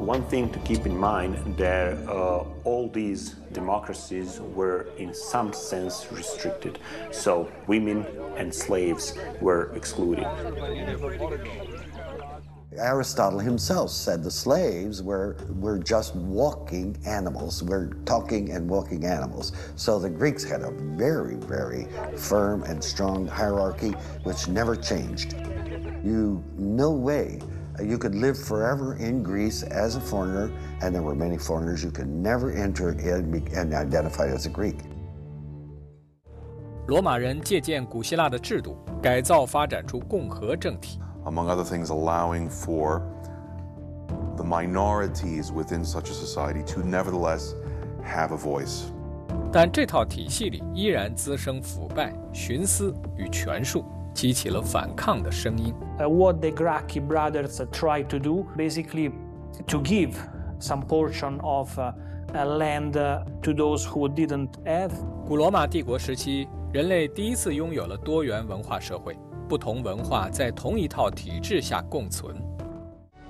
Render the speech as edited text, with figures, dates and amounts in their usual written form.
One thing to keep in mind that all these democracies were in some sense restricted. So women and slaves were excluded. Aristotle himself said the slaves were just walking animals, were talking and walking animals. So the Greeks had a very, very firm and strong hierarchy which never changed. No way you could live forever in Greece as a foreigner, and there were many foreigners. You could never enter and identify as a Greek. 罗马人借鉴古希腊的制度，改造发展出共和政体。 Among other things, allowing for the minorities within such a society to nevertheless have a voice. 但这套体系里依然滋生腐败、徇私与权术，激起了反抗的声音。 What the Gracchi brothers tried to do, basically, to give some portion of land to those who didn't have. 古罗马帝国时期，人类第一次拥有了多元文化社会。不同文化在同一套体制下共存。